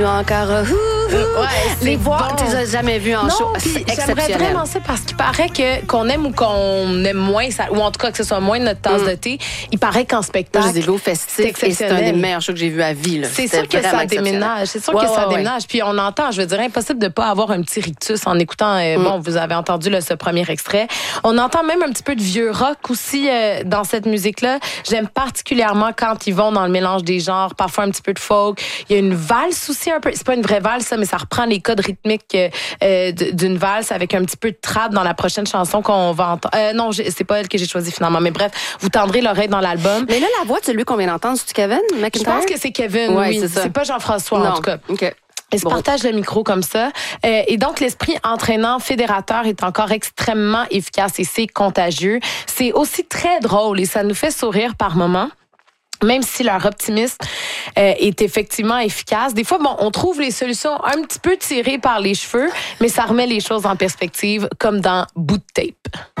Encore, les voix, tu les as jamais vues en show. C'est exceptionnel. J'aimerais vraiment ça parce qu'il paraît qu'on aime ou qu'on aime moins, ça, ou en tout cas que ce soit moins notre tasse de thé, il paraît qu'en spectacle, je les ai vus au festif et c'est un des meilleurs shows que j'ai vu à vie. Là. C'est sûr que ça déménage. C'est sûr que ça déménage. Puis on entend, je veux dire, impossible de pas avoir un petit rictus en écoutant, bon, vous avez entendu là, ce premier extrait. On entend même un petit peu de vieux rock aussi dans cette musique-là. J'aime particulièrement quand ils vont dans le mélange des genres, parfois un petit peu de folk. Il y a une valse aussi un peu. C'est pas une vraie valse, ça, mais ça reprend les codes rythmiques d'une valse avec un petit peu de trad dans la prochaine chanson qu'on va entendre. Non, c'est pas elle que j'ai choisie finalement. Mais bref, vous tendrez l'oreille dans l'album. Mais là, la voix de celui qu'on vient d'entendre, c'est Kevin McIntyre? Je pense que c'est Kevin, oui. C'est pas Jean-François, en tout cas. OK. Ils se partagent le micro comme ça. Et donc, l'esprit entraînant, fédérateur est encore extrêmement efficace et c'est contagieux. C'est aussi très drôle et ça nous fait sourire par moments. Même si leur optimisme est effectivement efficace. Des fois, bon, on trouve les solutions un petit peu tirées par les cheveux, mais ça remet les choses en perspective, comme dans Bout de tape.